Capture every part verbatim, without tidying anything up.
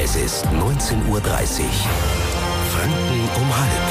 Es ist neunzehn Uhr dreißig. Franken um halb.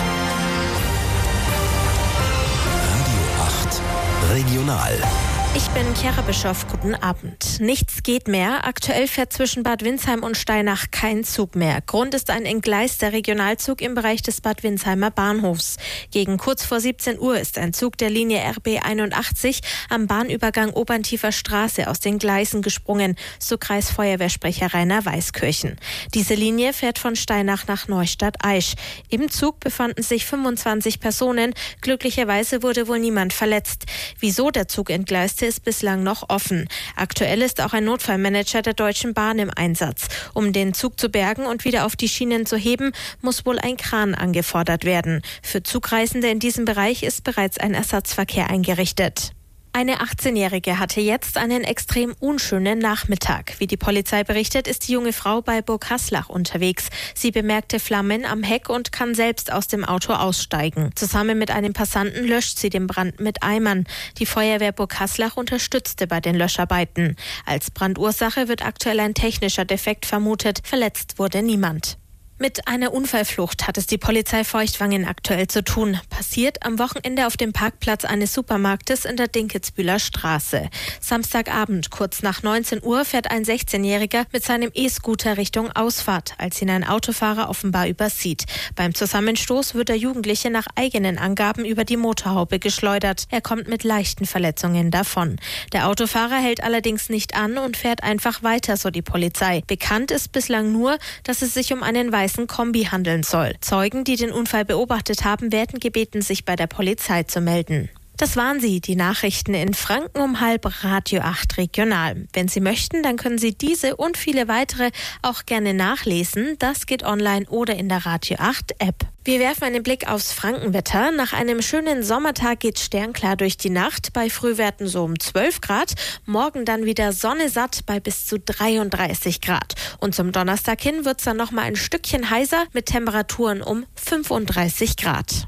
Radio acht Regional. Ich bin Chiara Bischoff, guten Abend. Nichts geht mehr. Aktuell fährt zwischen Bad Windsheim und Steinach kein Zug mehr. Grund ist ein entgleister Regionalzug im Bereich des Bad Windsheimer Bahnhofs. Gegen kurz vor siebzehn Uhr ist ein Zug der Linie R B einundachtzig am Bahnübergang Oberntiefer Straße aus den Gleisen gesprungen, so Kreisfeuerwehrsprecher Rainer Weißkirchen. Diese Linie fährt von Steinach nach Neustadt-Aisch. Im Zug befanden sich fünfundzwanzig Personen. Glücklicherweise wurde wohl niemand verletzt. Wieso der Zug entgleiste, ist bislang noch offen. Aktuell ist auch ein Notfallmanager der Deutschen Bahn im Einsatz. Um den Zug zu bergen und wieder auf die Schienen zu heben, muss wohl ein Kran angefordert werden. Für Zugreisende in diesem Bereich ist bereits ein Ersatzverkehr eingerichtet. Eine achtzehnjährige hatte jetzt einen extrem unschönen Nachmittag. Wie die Polizei berichtet, ist die junge Frau bei Burghaslach unterwegs. Sie bemerkte Flammen am Heck und kann selbst aus dem Auto aussteigen. Zusammen mit einem Passanten löscht sie den Brand mit Eimern. Die Feuerwehr Burghaslach unterstützte bei den Löscharbeiten. Als Brandursache wird aktuell ein technischer Defekt vermutet. Verletzt wurde niemand. Mit einer Unfallflucht hat es die Polizei Feuchtwangen aktuell zu tun. Passiert am Wochenende auf dem Parkplatz eines Supermarktes in der Dinkitzbühler Straße. Samstagabend, kurz nach neunzehn Uhr, fährt ein sechzehnjähriger mit seinem E-Scooter Richtung Ausfahrt, als ihn ein Autofahrer offenbar übersieht. Beim Zusammenstoß wird der Jugendliche nach eigenen Angaben über die Motorhaube geschleudert. Er kommt mit leichten Verletzungen davon. Der Autofahrer hält allerdings nicht an und fährt einfach weiter, so die Polizei. Bekannt ist bislang nur, dass es sich um einen weißen Kombi handeln soll. Zeugen, die den Unfall beobachtet haben, werden gebeten, sich bei der Polizei zu melden. Das waren sie, die Nachrichten in Franken um halb, Radio acht Regional. Wenn Sie möchten, dann können Sie diese und viele weitere auch gerne nachlesen. Das geht online oder in der Radio acht App. Wir werfen einen Blick aufs Frankenwetter. Nach einem schönen Sommertag geht sternklar durch die Nacht, bei Frühwerten so um zwölf Grad. Morgen dann wieder Sonne satt bei bis zu dreiunddreißig Grad. Und zum Donnerstag hin wird es dann nochmal ein Stückchen heißer mit Temperaturen um fünfunddreißig Grad.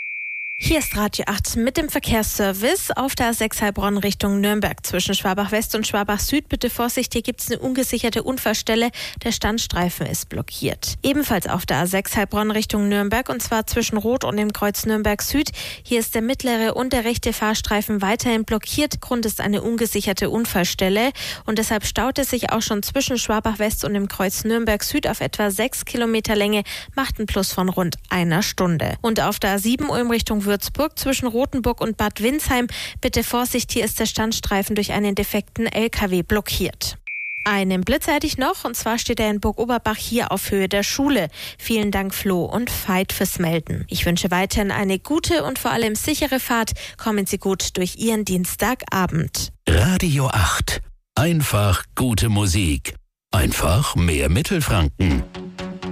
Hier ist Radio acht mit dem Verkehrsservice auf der A sechs Heilbronn Richtung Nürnberg. Zwischen Schwabach West und Schwabach Süd, bitte Vorsicht, hier gibt es eine ungesicherte Unfallstelle. Der Standstreifen ist blockiert. Ebenfalls auf der A sechs Heilbronn Richtung Nürnberg, und zwar zwischen Rot und dem Kreuz Nürnberg Süd. Hier ist der mittlere und der rechte Fahrstreifen weiterhin blockiert. Grund ist eine ungesicherte Unfallstelle und deshalb staut es sich auch schon zwischen Schwabach West und dem Kreuz Nürnberg Süd auf etwa sechs Kilometer Länge, macht einen Plus von rund einer Stunde. Und auf der A sieben Ulm Richtung Würzburg zwischen Rothenburg und Bad Windsheim. Bitte Vorsicht, hier ist der Standstreifen durch einen defekten L K W blockiert. Einen Blitz hätte ich noch, und zwar steht er in Burg Oberbach hier auf Höhe der Schule. Vielen Dank Flo und Veit fürs Melden. Ich wünsche weiterhin eine gute und vor allem sichere Fahrt. Kommen Sie gut durch Ihren Dienstagabend. Radio acht. Einfach gute Musik. Einfach mehr Mittelfranken.